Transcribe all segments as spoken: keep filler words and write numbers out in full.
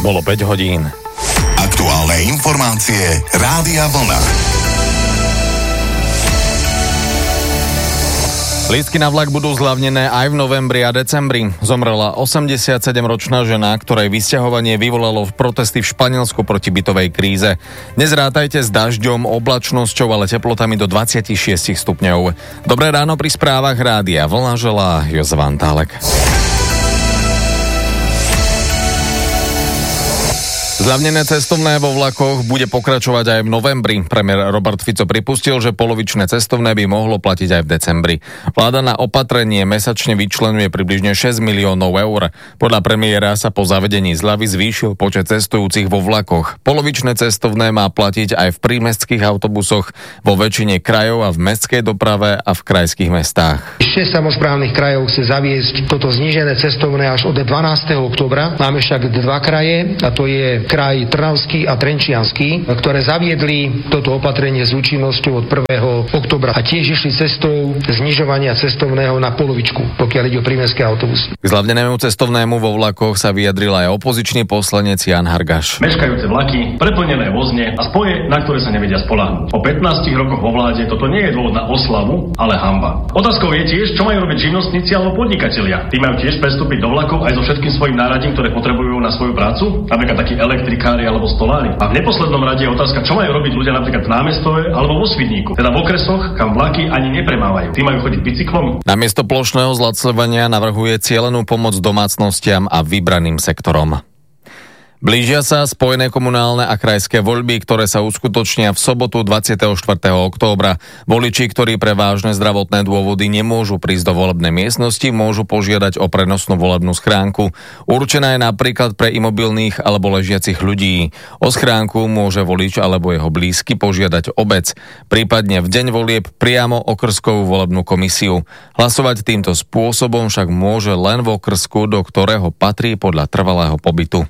Bolo päť hodín. Aktuálne informácie Rádia Vlna. Lístky na vlak budú zľavnené aj v novembri a decembri. Zomrela osemdesiatsedemročná žena, ktorej vysťahovanie vyvolalo v protesty v Španielsku proti bytovej kríze. Dnes rátajte s dažďom, oblačnosťou, ale teplotami do dvadsaťšesť stupňov. Dobré ráno pri správach Rádia Vlna želá Jozef Antálek. Zľavnené cestovné vo vlakoch bude pokračovať aj v novembri. Premiér Robert Fico pripustil, že polovičné cestovné by mohlo platiť aj v decembri. Vláda na opatrenie mesačne vyčlenuje približne šesť miliónov eur. Podľa premiéra sa po zavedení zľavy zvýšil počet cestujúcich vo vlakoch. Polovičné cestovné má platiť aj v prímestských autobusoch, vo väčšine krajov a v mestskej doprave a v krajských mestách. šesť samosprávnych krajov chce zaviesť toto znížené cestovné až od dvanásteho októbra. Máme však dva kraje, a to je kraj Trnavský a Trenčiansky, ktoré zaviedli toto opatrenie s účinnosťou od prvého októbra a tiež išli cestou znižovania cestovného na polovičku, pokiaľ ide o prímestské autobusy. K zľavnenému cestovnému vo vlakoch sa vyjadril aj opozičný poslanec Jan Hargaš. Meškajúce vlaky, preplnené vozne a spoje, na ktoré sa nevedia spoľahnúť. Po pätnástich rokoch vo vláde toto nie je dôvod na oslavu, ale hanba. Otázkou je tiež, čo majú robiť živnostníci alebo podnikatelia. Tí majú tiež prestúpiť do vlakov aj so všetkým svojím náradím, ktoré potrebujú na svoju prácu, napríklad taký elektrikári alebo stolári. A v neposlednom rade je otázka, čo majú robiť ľudia napríklad v Námestove alebo vo Svidníku, teda v okresoch, kam vlaky ani nepremávajú. Tí majú chodiť bicyklom. Namiesto plošného zlacľovania navrhuje cielenú pomoc domácnostiam a vybraným sektorom. Blížia sa spojené komunálne a krajské voľby, ktoré sa uskutočnia v sobotu dvadsiateho štvrtého októbra. Voliči, ktorí pre vážne zdravotné dôvody nemôžu prísť do volebnej miestnosti, môžu požiadať o prenosnú volebnú schránku. Určená je napríklad pre imobilných alebo ležiacich ľudí. O schránku môže volič alebo jeho blízky požiadať obec, prípadne v deň volieb priamo okrskovú volebnú komisiu. Hlasovať týmto spôsobom však môže len v okrsku, do ktorého patrí podľa trvalého pobytu.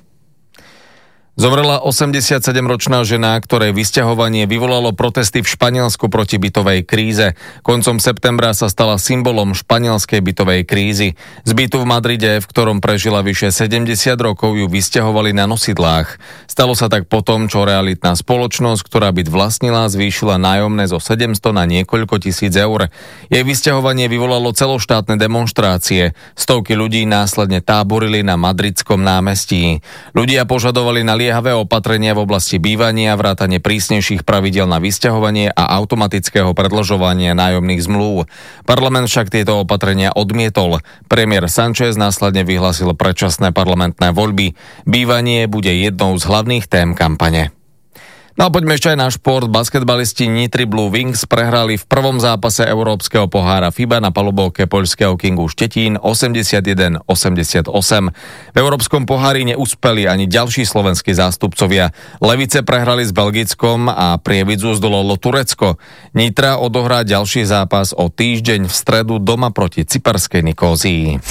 Zomrela osemdesiatsedemročná žena, ktorej vysťahovanie vyvolalo protesty v Španielsku proti bytovej kríze. Koncom septembra sa stala symbolom španielskej bytovej krízy. Z bytu v Madride, v ktorom prežila vyše sedemdesiat rokov, ju vysťahovali na nosidlách. Stalo sa tak potom, čo realitná spoločnosť, ktorá byt vlastnila, zvýšila nájomné zo sedemsto na niekoľko tisíc eur. Jej vysťahovanie vyvolalo celoštátne demonštrácie. Stovky ľudí následne táborili na madridskom námestí. Ľudia požadovali na liehavé opatrenia v oblasti bývania, vrátane prísnejších pravidiel na vysťahovanie a automatického predĺžovania nájomných zmluv. Parlament však tieto opatrenia odmietol. Premiér Sanchez následne vyhlásil predčasné parlamentné voľby. Bývanie bude jednou z hlavných tém kampane. No a poďme ešte aj na šport. Basketbalisti Nitry Blue Wings prehrali v prvom zápase Európskeho pohára FIBA na palubovke poľského Kingu Štetín osemdesiatjeden osemdesiatosem. V Európskom pohári neúspeli ani ďalší slovenskí zástupcovia. Levice prehrali s Belgickom a Prievidzu zdolalo Turecko. Nitra odohrá ďalší zápas o týždeň v stredu doma proti cyperskej Nikózii.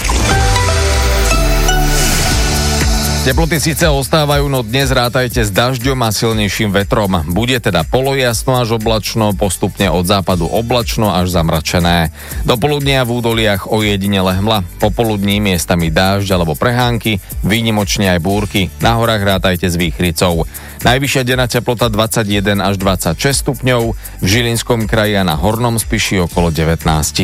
Teploty síce ostávajú, no dnes rátajte s dažďom a silnejším vetrom. Bude teda polojasno až oblačno, postupne od západu oblačno až zamračené. Do poludnia v údoliach ojedinele hmla. Popoludní miestami dážď alebo prehánky, výnimočne aj búrky. Na horách rátajte s výchricou. Najvyššia denná teplota dvadsaťjeden až dvadsaťšesť stupňov, v Žilinskom kraji a na Hornom Spiši okolo devätnásť.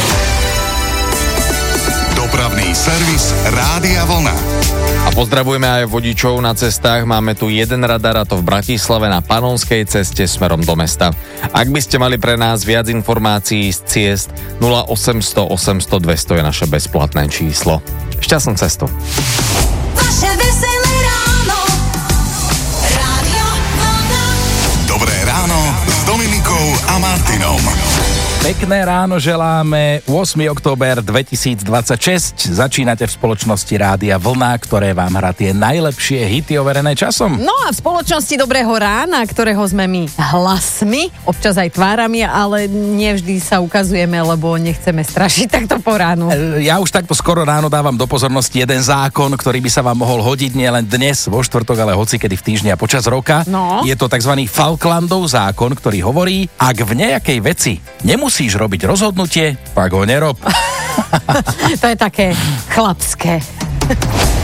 Dopravný servis Rádia Vlna. A pozdravujeme aj vodičov na cestách. Máme tu jeden radar, a to v Bratislave na Panonskej ceste smerom do mesta. Ak by ste mali pre nás viac informácií z ciest, nula osemsto osemsto dvesto je naše bezplatné číslo. Šťastnú cestu. Vaše veselé ráno. Rádio Vlna. Dobré ráno s Dominikou a Martinom. Pekné ráno želáme. ôsmeho október dvetisícdvadsaťšesť. Začínate v spoločnosti Rádia Vlna, ktoré vám hrá tie najlepšie hity overené časom. No a v spoločnosti Dobrého rána, ktorého sme my hlasmi, občas aj tvárami, ale nevždy sa ukazujeme, lebo nechceme strašiť takto po ránu. Ja už takto skoro ráno dávam do pozornosti jeden zákon, ktorý by sa vám mohol hodiť nielen dnes, vo štvrtok, ale hocikedy v týždni a počas roka. No. Je to tzv. Falklandov zákon, ktorý hovorí, ak v nejakej veci nemusíš robiť rozhodnutie, pak ho nerob. To je také chlapské.